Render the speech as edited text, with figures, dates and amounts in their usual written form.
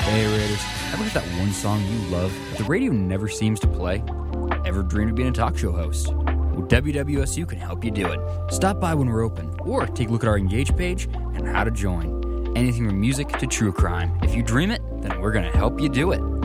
Hey Raiders, ever got that one song you love but the radio never seems to play? Ever dreamed of being a talk show host? Well, WWSU can help you do it. Stop by when we're open, or take a look at our Engage page and how to join. Anything from music to true crime. If you dream it, then we're going to help you do it.